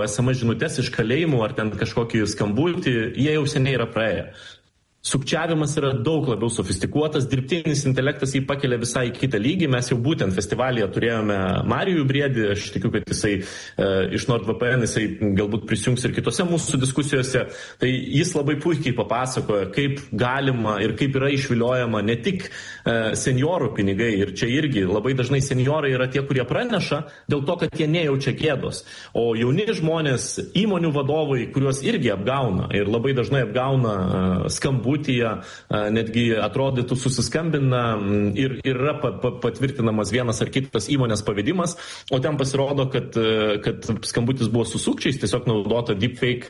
SMS žinutės iš kalėjimų ar ten kažkokį skambutį, jie jau seniai yra praėję. Sukčiavimas yra daug labiau sofistikuotas, dirbtinis intelektas jį pakelia visai į kitą lygį. Mes jau būtent festivalyje turėjome Marijų Briedį, aš tikiu, kad jisai iš NordVPN, jisai galbūt prisijungs ir kitose mūsų diskusijose. Tai jis labai puikiai papasakoja, kaip galima ir kaip yra išviliojama ne tik seniorų pinigai. Ir čia irgi labai dažnai seniorai yra tie, kurie praneša dėl to, kad jie nejaučia gėdos. O jauni žmonės, įmonių vadovai, kuriuos irgi apgauna ir labai dažnai apgauna skambutyje, netgi atrodytų susiskambina ir yra patvirtinamas vienas ar kitas įmonės pavedimas, o ten pasirodo, kad skambutis buvo su sukčiais, tiesiog naudota deepfake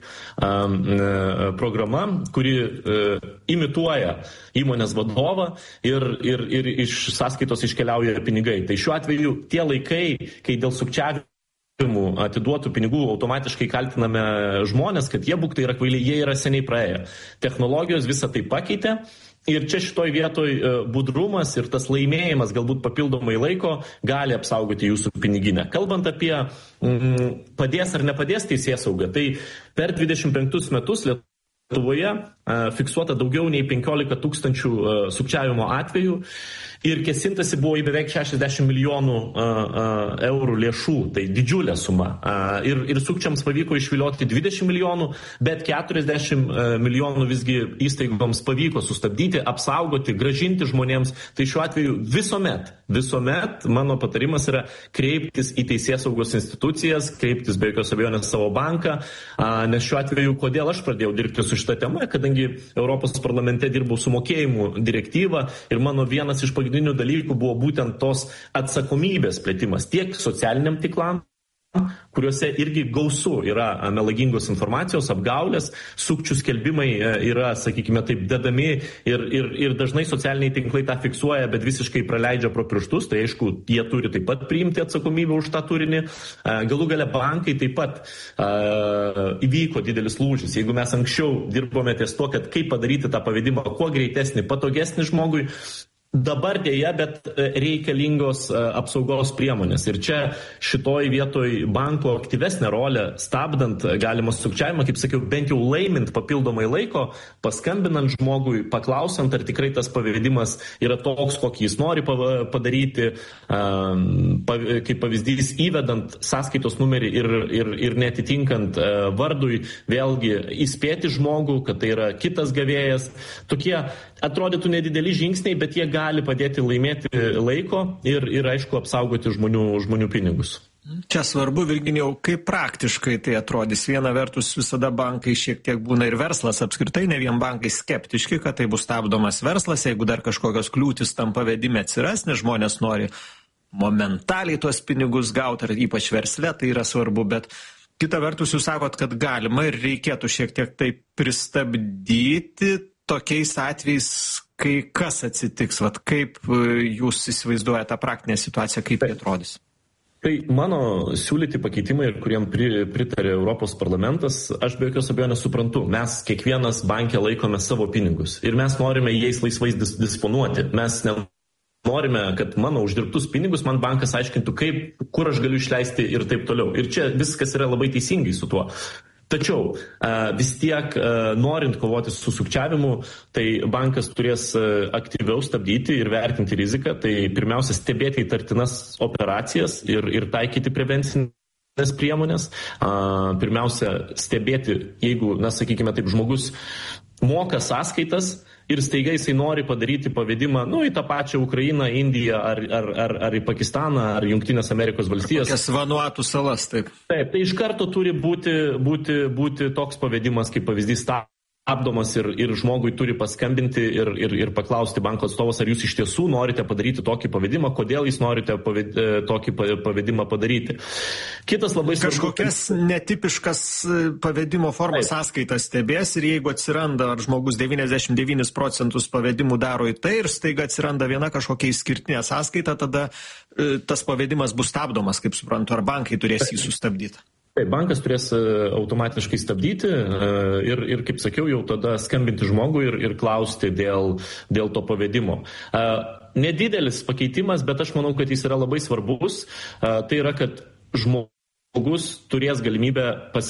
programa, kuri imituoja įmonės vadovą ir iš sąskaitos iškeliauja pinigai. Tai šiuo atveju tie laikai, kai dėl sukčiavimo atiduotų pinigų automatiškai kaltiname žmonės, kad jie būktai yra kvailiai, jie yra seniai praėję. Technologijos visą tai pakeitė ir čia šitoj vietoj budrumas ir tas laimėjimas galbūt papildomai laiko gali apsaugoti jūsų piniginę. Kalbant apie padės ar nepadės teisėsauga, tai per 25 metus Lietuvoje fiksuota daugiau nei 15 000 sukčiavimo atvejų. Ir kėsintasi buvo į beveik 60 milijonų eurų lėšų, tai didžiulė suma. Ir sukčiams pavyko išvilioti 20 milijonų, bet 40 milijonų visgi įstaigoms pavyko sustabdyti, apsaugoti, grąžinti žmonėms. Tai šiuo atveju visuomet mano patarimas yra kreiptis į teisėsaugos institucijas, kreiptis be jokios abejonės savo banką, nes šiuo atveju, kodėl aš pradėjau dirbti su šitą temą, kadangi Europos parlamente dirbau su mokėjimų direktyva ir mano vienas iš pagrindinių dalykų buvo būtent tos atsakomybės plėtimas tiek socialiniam tiklam, kuriuose irgi gausu yra melagingos informacijos, apgaulės, sukčių skelbimai yra, sakykime taip, dedami ir dažnai socialiniai tinklai tą fiksuoja, bet visiškai praleidžia pro pirštus, tai aišku, jie turi taip pat priimti atsakomybę už tą turinį. Galų gale bankai taip pat įvyko didelis lūžis. Jeigu mes anksčiau dirbome ties to, kad kaip padaryti tą pavedimą kuo greitesnį, patogesnį žmogui, dabar dėja, bet reikalingos apsaugos priemonės. Ir čia šitoj vietoj banko aktyvesnė rolė, stabdant galimą sukčiavimą, kaip sakiau, bent jau laimint papildomai laiko, paskambinant žmogui, paklausant, ar tikrai tas pavedimas yra toks, kokį jis nori padaryti, kaip pavyzdys, įvedant sąskaitos numerį ir netitinkant vardui, vėlgi įspėti žmogų, kad tai yra kitas gavėjas. Tokie atrodytų nedideli žingsniai, bet jie gali padėti laimėti laiko ir aišku, apsaugoti žmonių pinigus. Čia svarbu, Virginijau, kaip praktiškai tai atrodys. Viena vertus visada bankai šiek tiek būna ir verslas apskritai, ne vien bankai skeptiški, kad tai bus stabdomas verslas, jeigu dar kažkokios kliūtis tam pavedime atsiras, nes žmonės nori momentaliai tuos pinigus gauti, ar ypač versle tai yra svarbu, bet kita vertus jūs sakot, kad galima ir reikėtų šiek tiek tai pristabdyti tokiais atvejais, kai kas atsitiks, kaip jūs įsivaizduojate tą praktinę situaciją, kaip tai atrodys? Tai mano siūlyti pakeitimai, kuriem pritarė Europos parlamentas, aš be jokios abejonės suprantu. Mes kiekvienas bankė laikome savo pinigus ir mes norime jais laisvai disponuoti. Mes norime, kad mano uždirbtus pinigus man bankas aiškintų, kur aš galiu išleisti ir taip toliau. Ir čia viskas yra labai teisingai su tuo. Tačiau vis tiek, norint kovoti su sukčiavimu, tai bankas turės aktyviau stabdyti ir vertinti riziką. Tai pirmiausia, stebėti įtartinas operacijas ir taikyti prevencinės priemonės. Pirmiausia, stebėti, jeigu, sakykime taip, žmogus moka sąskaitas ir staiga jisai nori padaryti pavedimą, į tą pačią Ukrainą, Indiją ar į Pakistaną, ar Jungtinės Amerikos valstijas. Kokias Vanuatų salas, taip. Taip, tai iš karto turi būti toks pavedimas, kaip pavyzdys stabdomas ir žmogui turi paskambinti ir paklausti banko atstovas, ar jūs iš tiesų norite padaryti tokį pavedimą, kodėl jūs norite tokį pavedimą padaryti. Kitas labai svarbus. Kažkokias netipiškas pavedimo formas sąskaitas stebės ir jeigu atsiranda, ar žmogus 99% pavedimų daro į tai ir staiga atsiranda viena kažkokia išskirtinė sąskaita, tada tas pavedimas bus stabdomas, kaip suprantu, ar bankai turės jį sustabdyti. Taip, bankas turės automatiškai stabdyti ir kaip sakiau, jau tada skambinti žmogui ir klausti dėl to pavedimo. Nedidelis pakeitimas, bet aš manau, kad jis yra labai svarbus. Tai yra, kad žmogus žmogus turės galimybę